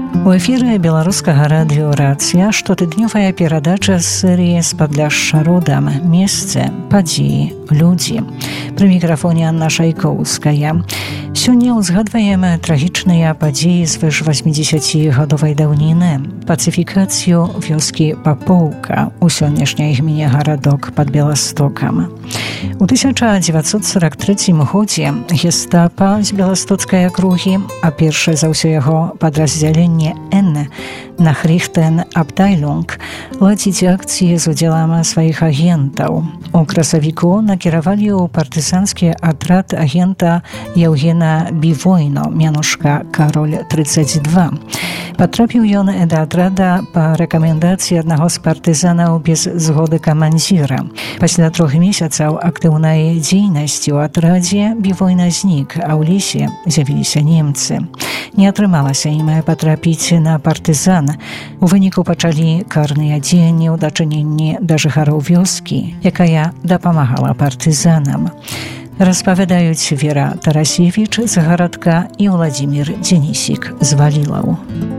У эфіры беларускага радыё «Рацыя» штотыднёвая перадача з серыі «З падляшша родам. Месцы, падзеі, людзі». Пры мікрафоне Анна Шайкоўская. Сёння ўзгадваем трагічныя падзеі звыш 80-гадовай даўніны, пацыфікацыю вёскі Папоўка у сённяшняй гміне гарадок пад Беластокам. У 1943 годзе гестапа з беластоцкай акругі, а першае за ўсё яго падраздзяленне Н Nachrichten Abteilung, ладзіць акцыі з удзелам сваіх агентаў. У красавіку накіравалі ў партызанскі атрад агента Яўгена Бівойно, мянушка Кароль-32. Патрапіў ён да атрада па рэкамендацыі аднаго з партызанаў без згоды камандзіра. Пасля 3 месяцаў актыўнай дзейнасці ў атрадзе Бівойна знік, а ў лесе з'явіліся немцы. Не атрымалася ім патрапіць на партызан. У выніку пачалі карныя дзеянні ў дачыненні да жыхароў вёскі, якая дапамагала партызанам. Распавядаюць Вера Тарасевіч з гарадка і Владзімір Дзенісік з Валілаў.